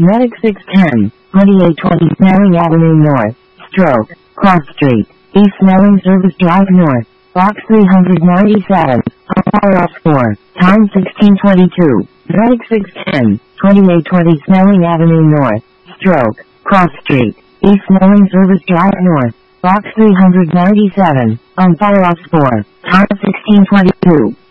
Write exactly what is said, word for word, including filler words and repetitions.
Medic six ten, twenty-eight twenty Snelling Avenue North, Stroke, Cross Street, East Snelling Service Drive North, Box three ninety-seven, Apollo four, time sixteen twenty-two. Medic six ten, twenty-eight twenty Snelling Avenue North, Stroke, Cross Street, East Snelling Service Drive North, Box three ninety-seven, on Firefox four, time sixteen twenty-two.